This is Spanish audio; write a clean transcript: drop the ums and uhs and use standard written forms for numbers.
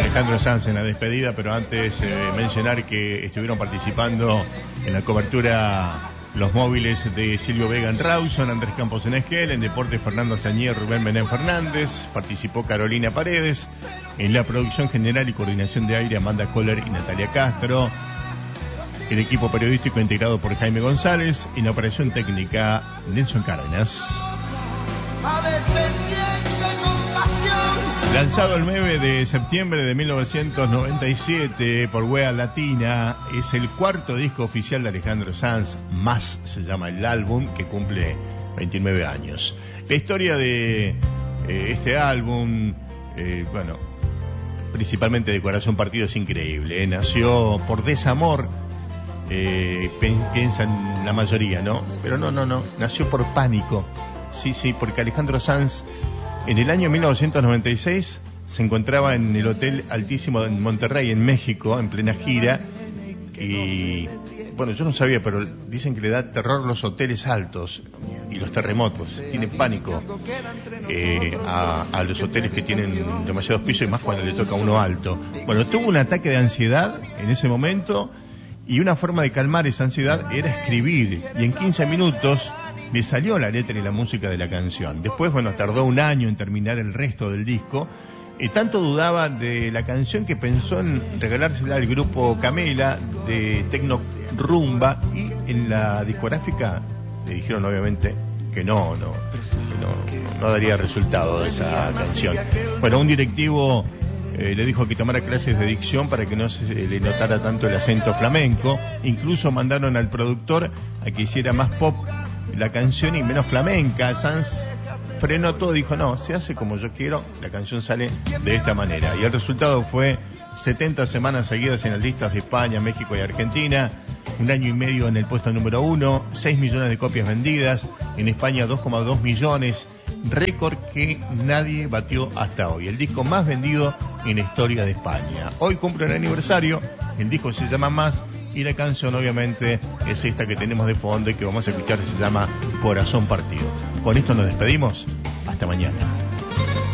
Alejandro Sanz en la despedida, pero antes mencionar que estuvieron participando en la cobertura los móviles de Silvio Vega en Rawson, Andrés Campos en Esquel, en Deportes Fernando Sañer, Rubén Benén Fernández, participó Carolina Paredes, en la producción general y coordinación de aire Amanda Kohler y Natalia Castro, el equipo periodístico integrado por Jaime González, en la operación técnica Nelson Cárdenas. Lanzado el 9 de septiembre de 1997 por Wea Latina, es el cuarto disco oficial de Alejandro Sanz, Más se llama el álbum, que cumple 29 años. La historia de este álbum, bueno, principalmente de Corazón Partido, es increíble. Nació por desamor, piensan la mayoría, ¿no? Pero no, nació por pánico. Sí, porque Alejandro Sanz en el año 1996 se encontraba en el Hotel Altísimo en Monterrey, en México, en plena gira. Y bueno, yo no sabía, pero dicen que le da terror los hoteles altos y los terremotos. Tiene pánico a los hoteles que tienen demasiados pisos, y más cuando le toca uno alto. Bueno, tuvo un ataque de ansiedad en ese momento, y una forma de calmar esa ansiedad era escribir. Y en 15 minutos le salió la letra y la música de la canción. Después, bueno, tardó un año en terminar el resto del disco. Tanto dudaba de la canción que pensó en regalársela al grupo Camela de Tecno Rumba, y en la discográfica le dijeron obviamente que no daría resultado de esa canción. Bueno, un directivo le dijo que tomara clases de dicción para que no se le notara tanto el acento flamenco. Incluso mandaron al productor a que hiciera más pop la canción y menos flamenca. Sanz frenó todo, dijo no, se hace como yo quiero, la canción sale de esta manera. Y el resultado fue 70 semanas seguidas en las listas de España, México y Argentina, un año y medio en el puesto número 1, 6 millones de copias vendidas, en España 2,2 millones, récord que nadie batió hasta hoy, el disco más vendido en la historia de España. Hoy cumple el aniversario, el disco se llama Más, y la canción obviamente es esta que tenemos de fondo y que vamos a escuchar, se llama Corazón Partido. Con esto nos despedimos, hasta mañana.